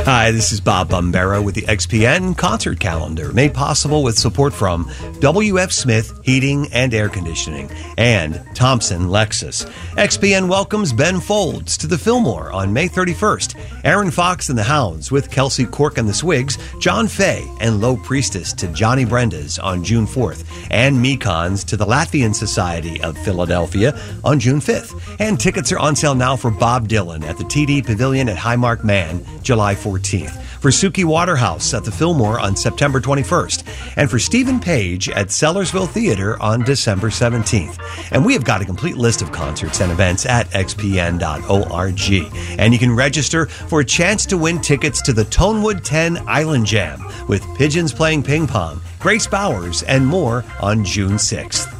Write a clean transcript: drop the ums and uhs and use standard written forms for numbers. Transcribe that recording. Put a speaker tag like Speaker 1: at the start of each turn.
Speaker 1: Hi, this is Bob Bombera with the XPN concert calendar, made possible with support from WF Smith Heating and Air Conditioning and Thompson Lexus. XPN welcomes Ben Folds to the Fillmore on May 31st. Aaron Fox and the Hounds with Kelsey Cork and the Swigs, John Fay and Low Priestess to Johnny Brenda's on June 4th, and Mekons to the Latvian Society of Philadelphia on June 5th. And tickets are on sale now for Bob Dylan at the TD Pavilion at Highmark Man, July 14th. For Suki Waterhouse at the Fillmore on September 21st. And for Stephen Page at Sellersville Theater on December 17th. And we have got a complete list of concerts and events at xpn.org. And you can register for a chance to win tickets to the Tonewood 10 Island Jam with Pigeons playing ping pong, Grace Bowers, and more on June 6th.